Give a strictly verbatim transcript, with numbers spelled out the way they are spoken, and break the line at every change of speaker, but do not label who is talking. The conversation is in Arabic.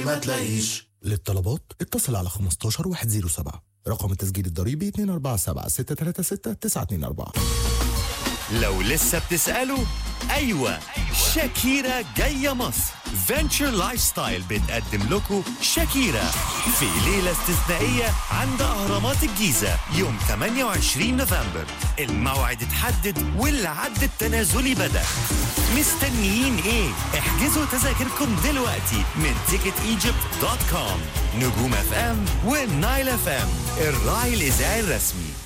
ما تلاقيش.
للطلبات اتصل على خمستاشر واحد صفر سبعة. رقم التسجيل الضريبي اتنين أربعة سبعة ستة تلاتة ستة تسعة اتنين أربعة.
لو لسه بتسألوا، أيوة شاكيرا جاية مصر. فينتشر لايف ستايل بتقدم لكم شاكيرا في ليلة استثنائية عند أهرامات الجيزة يوم ثمانية وعشرين نوفمبر. الموعد اتحدد والعد التنازلي بدأ. مستنيين ايه؟ احجزوا تذاكركم دلوقتي من تيكت ايجيبت دوت كوم. نجوم اف ام ونايل اف ام، الراعي الإذاعي الرسمي.